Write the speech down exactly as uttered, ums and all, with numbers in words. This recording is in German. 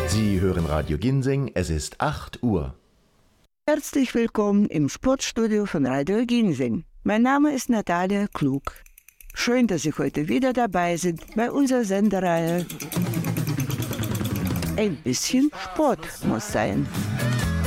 Sie hören Radio Ginseng, es ist acht Uhr. Herzlich willkommen im Sportstudio von Radio Ginseng. Mein Name ist Natalia Klug. Schön, dass Sie heute wieder dabei sind bei unserer Sendereihe. Ein bisschen Sport muss sein.